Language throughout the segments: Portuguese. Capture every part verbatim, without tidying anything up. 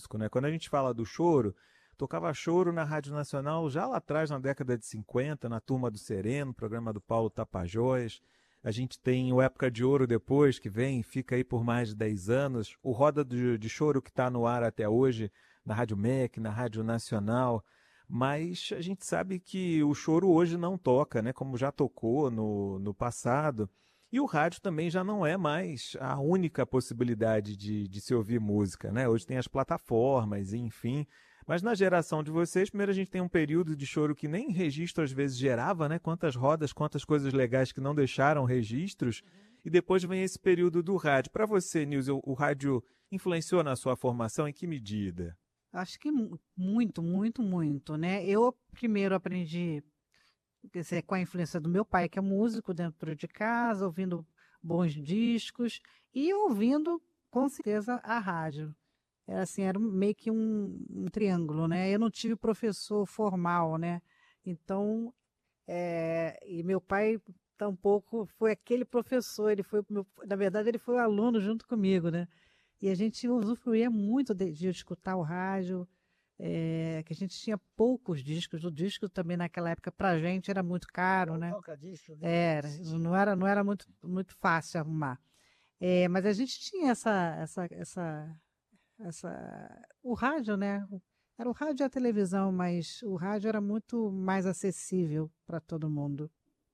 clássico, né? Quando a gente fala do choro, tocava choro na Rádio Nacional já lá atrás, na década de cinquenta, na Turma do Sereno, programa do Paulo Tapajós. A gente tem o Época de Ouro depois, que vem, fica aí por mais de dez anos. O Roda de, de Choro, que está no ar até hoje, na Rádio M E C, na Rádio Nacional. Mas a gente sabe que o choro hoje não toca, né? Como já tocou no, no passado. E o rádio também já não é mais a única possibilidade de, de se ouvir música, né? Hoje tem as plataformas, enfim. Mas na geração de vocês, primeiro a gente tem um período de choro que nem registro às vezes gerava, né? Quantas rodas, quantas coisas legais que não deixaram registros. E depois vem esse período do rádio. Para você, Nilce, o, o rádio influenciou na sua formação em que medida? Acho que muito, muito, muito, né? Eu primeiro aprendi, quer dizer, com a influência do meu pai, que é músico dentro de casa, ouvindo bons discos e ouvindo, com certeza, a rádio. Era assim, era meio que um, um triângulo, né? Eu não tive professor formal, né? Então, é, e meu pai tampouco foi aquele professor, ele foi, meu, na verdade, ele foi um aluno junto comigo, né? E a gente usufruía muito de, de escutar o rádio, é, que a gente tinha poucos discos. O disco também naquela época para a gente era muito caro, né? Era, não era, não era muito, muito fácil arrumar. É, mas a gente tinha essa, essa, essa, essa, o rádio, né? Era o rádio e a televisão, mas o rádio era muito mais acessível para todo mundo.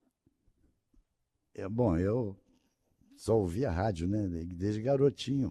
É bom, eu só ouvia rádio, né? Desde garotinho.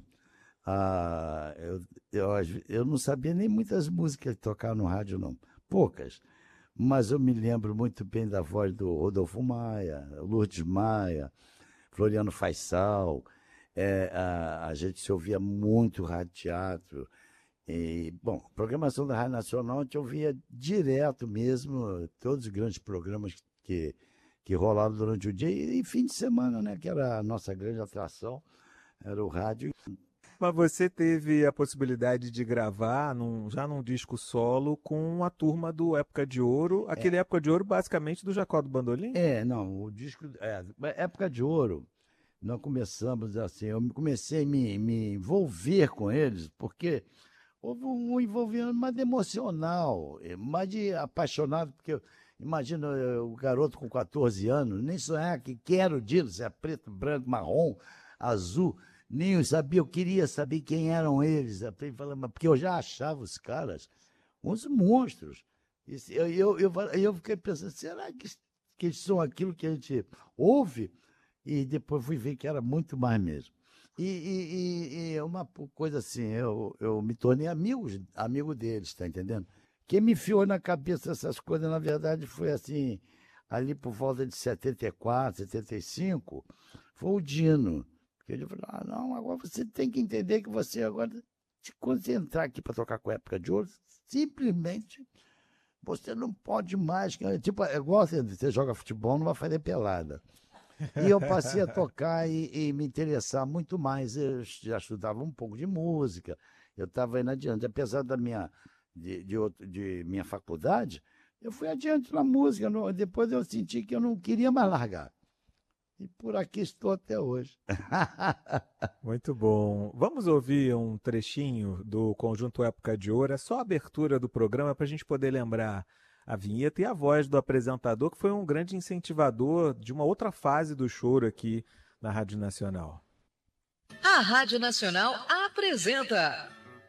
Ah, eu, eu, eu não sabia nem muitas músicas que tocavam no rádio, não. Poucas. Mas eu me lembro muito bem da voz do Rodolfo Maia, Lourdes Maia, Floriano Faisal. É, a, a gente se ouvia muito rádio teatro. E, bom, programação da Rádio Nacional a gente ouvia direto mesmo, todos os grandes programas que, que rolavam durante o dia e, e fim de semana, né? Que era a nossa grande atração, era o rádio. Mas você teve a possibilidade de gravar num, já num disco solo com a turma do Época de Ouro, aquele é. Época de Ouro basicamente do Jacó do Bandolim? É, não, o disco, é, Época de Ouro, nós começamos assim, eu comecei a me, me envolver com eles, porque houve um envolvimento mais emocional, mais de apaixonado, porque imagina o garoto com quatorze anos, nem sonhar que quero disso, se é preto, branco, marrom, azul, nem eu sabia, eu queria saber quem eram eles, porque eu já achava os caras uns monstros. Eu, eu, eu, eu fiquei pensando, será que, que eles são aquilo que a gente ouve? E depois fui ver que era muito mais mesmo. E, e, e uma coisa assim, eu, eu me tornei amigo, amigo deles, tá entendendo? Quem me enfiou na cabeça essas coisas, na verdade, foi assim, ali por volta de setenta e quatro, setenta e cinco, foi o Dino. Porque ele falou, ah, não, agora você tem que entender que você agora se concentrar aqui para tocar com a Época de Ouro, simplesmente você não pode mais. Tipo, é igual você, você joga futebol, não vai fazer pelada. E eu passei a tocar e, e me interessar muito mais. Eu já estudava um pouco de música, eu estava indo adiante. Apesar da minha, de, de, outro, de minha faculdade, eu fui adiante na música. No, depois eu senti que eu não queria mais largar. E por aqui estou até hoje. Muito bom. Vamos ouvir um trechinho do Conjunto Época de Ouro. É só a abertura do programa para a gente poder lembrar a vinheta e a voz do apresentador, que foi um grande incentivador de uma outra fase do choro aqui na Rádio Nacional. A Rádio Nacional apresenta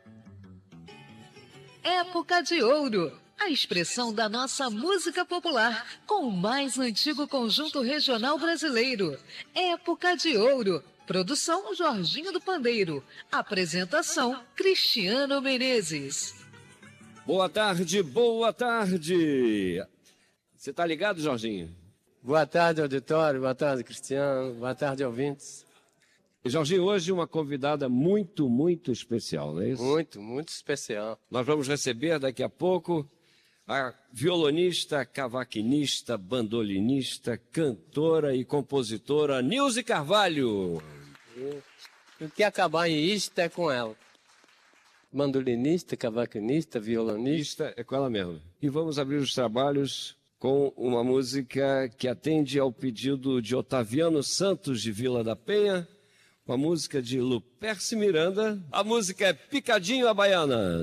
Época de Ouro, a expressão da nossa música popular, com o mais antigo conjunto regional brasileiro. Época de Ouro. Produção Jorginho do Pandeiro. Apresentação Cristiano Menezes. Boa tarde, boa tarde. Você tá ligado, Jorginho? Boa tarde, auditório. Boa tarde, Cristiano. Boa tarde, ouvintes. Jorginho, hoje uma convidada muito, muito especial, não é isso? Muito, muito especial. Nós vamos receber daqui a pouco a violonista, cavaquinista, bandolinista, cantora e compositora Nilce Carvalho. O que acabar em ista é com ela. Bandolinista, cavaquinista, violonista. É com ela mesmo. E vamos abrir os trabalhos com uma música que atende ao pedido de Otaviano Santos de Vila da Penha, uma música de Luperce Miranda. A música é Picadinho à Baiana.